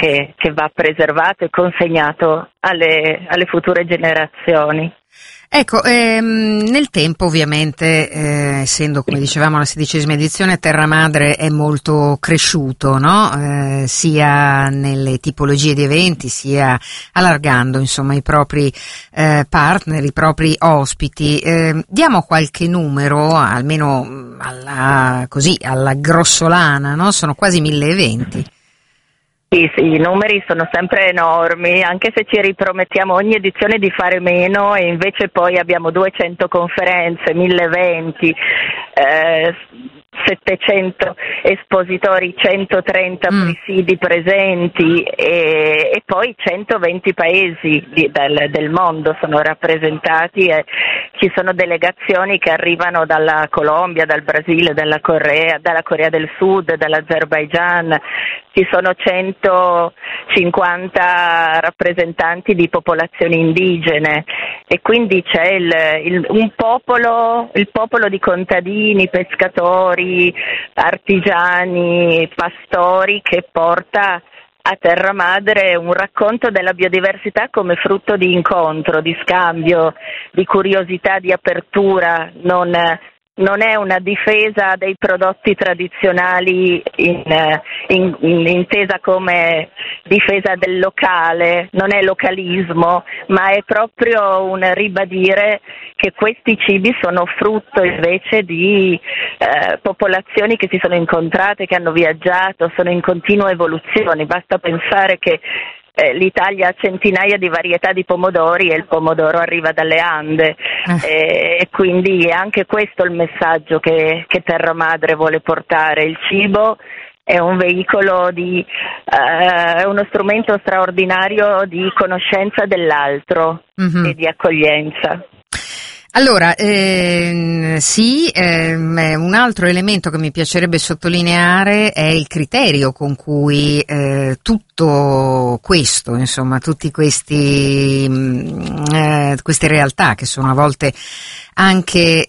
che va preservato e consegnato alle future generazioni. Ecco, nel tempo ovviamente, essendo come dicevamo la 16ª edizione, Terra Madre è molto cresciuto, no? Sia nelle tipologie di eventi, sia allargando insomma i propri partner, i propri ospiti. Diamo qualche numero, almeno alla grossolana, no? Sono quasi 1000 eventi. Sì, i numeri sono sempre enormi, anche se ci ripromettiamo ogni edizione di fare meno e invece poi abbiamo 200 conferenze, 1000 eventi, 700 espositori, 130 presidi presenti e poi 120 paesi del mondo sono rappresentati e ci sono delegazioni che arrivano dalla Colombia, dal Brasile, dalla Corea del Sud, dall'Azerbaigian. Ci sono 150 rappresentanti di popolazioni indigene e quindi c'è il popolo di contadini, pescatori, artigiani, pastori che porta a Terra Madre un racconto della biodiversità come frutto di incontro, di scambio, di curiosità, di apertura. Non è una difesa dei prodotti tradizionali intesa come difesa del locale, non è localismo, ma è proprio un ribadire che questi cibi sono frutto invece di popolazioni che si sono incontrate, che hanno viaggiato, sono in continua evoluzione. Basta pensare che l'Italia ha centinaia di varietà di pomodori e il pomodoro arriva dalle Ande e quindi è anche questo il messaggio che Terra Madre vuole portare. Il cibo è un veicolo è uno strumento straordinario di conoscenza dell'altro e di accoglienza. Allora, sì, un altro elemento che mi piacerebbe sottolineare è il criterio con cui tutto questo, insomma, tutti queste realtà che sono a volte anche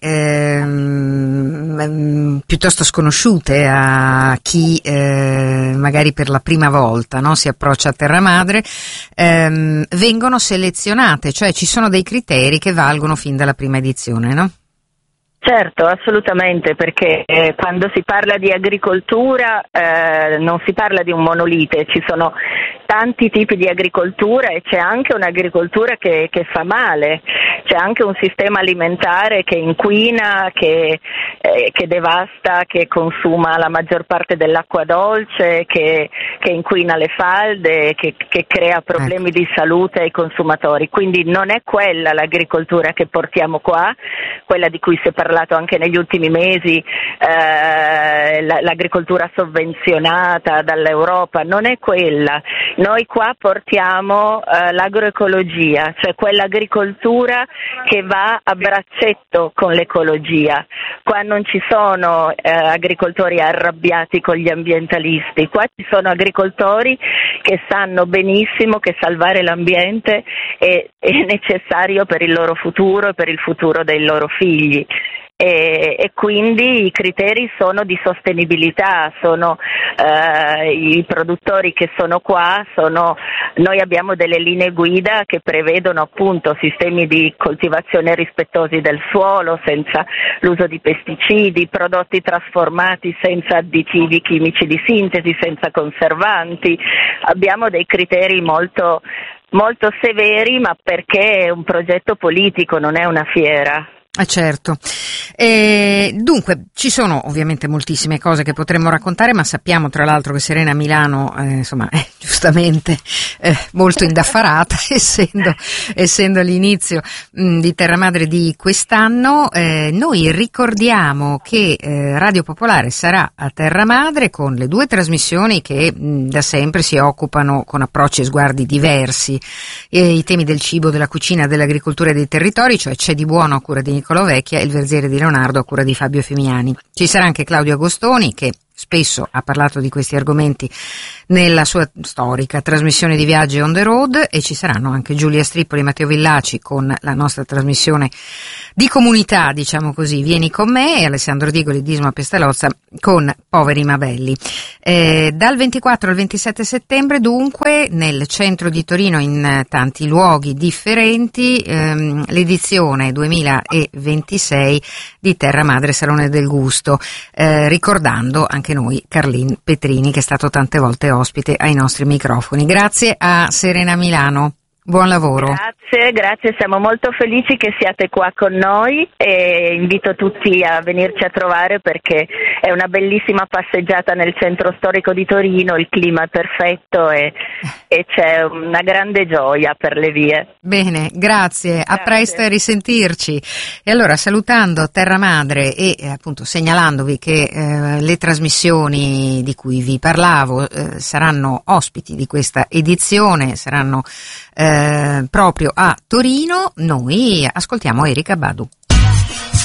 piuttosto sconosciute a chi magari per la prima volta, no, si approccia a Terra Madre, vengono selezionate, cioè ci sono dei criteri che valgono fin dalla prima edizione, no? Certo, assolutamente, perché quando si parla di agricoltura non si parla di un monolite, ci sono tanti tipi di agricoltura e c'è anche un'agricoltura che fa male, c'è anche un sistema alimentare che inquina, che devasta, che consuma la maggior parte dell'acqua dolce, che inquina le falde, che crea problemi di salute ai consumatori. Quindi non è quella l'agricoltura che portiamo qua, quella di cui si è parlato anche negli ultimi mesi, l'agricoltura sovvenzionata dall'Europa, non è quella. Noi qua portiamo l'agroecologia, cioè quell'agricoltura che va a braccetto con l'ecologia. Qua non ci sono agricoltori arrabbiati con gli ambientalisti, qua ci sono agricoltori che sanno benissimo che salvare l'ambiente è necessario per il loro futuro e per il futuro dei loro figli. E quindi i criteri sono di sostenibilità, sono i produttori che sono qua, noi abbiamo delle linee guida che prevedono appunto sistemi di coltivazione rispettosi del suolo, senza l'uso di pesticidi, prodotti trasformati senza additivi chimici di sintesi, senza conservanti. Abbiamo dei criteri molto, molto severi, ma perché è un progetto politico, non è una fiera. Certo. Dunque ci sono ovviamente moltissime cose che potremmo raccontare, ma sappiamo tra l'altro che Serena Milano insomma è giustamente molto indaffarata essendo l'inizio di Terra Madre di quest'anno. Noi ricordiamo che Radio Popolare sarà a Terra Madre con le due trasmissioni che da sempre si occupano con approcci e sguardi diversi i temi del cibo, della cucina, dell'agricoltura e dei territori, cioè C'è di buono a cura di Niccolò Vecchia e Il Verziere di Leonardo a cura di Fabio Femiani. Ci sarà anche Claudio Agostoni che spesso ha parlato di questi argomenti nella sua storica trasmissione di Viaggi on the road, e ci saranno anche Giulia Strippoli e Matteo Villaci con la nostra trasmissione di comunità, diciamo così, Vieni con me, e Alessandro Digoli e Disma Pestalozza con Poveri Mavelli. Dal 24 al 27 settembre dunque nel centro di Torino, in tanti luoghi differenti, l'edizione 2026 di Terra Madre Salone del Gusto, ricordando anche noi Carlin Petrini, che è stato tante volte ospite ai nostri microfoni. Grazie a Serena Milano. Buon lavoro. Grazie, siamo molto felici che siate qua con noi e invito tutti a venirci a trovare perché è una bellissima passeggiata nel centro storico di Torino, il clima è perfetto e c'è una grande gioia per le vie. Bene, grazie, a presto e a risentirci. E allora, salutando Terra Madre e appunto segnalandovi che le trasmissioni di cui vi parlavo saranno ospiti di questa edizione, saranno proprio a Torino, noi ascoltiamo Erika Badu.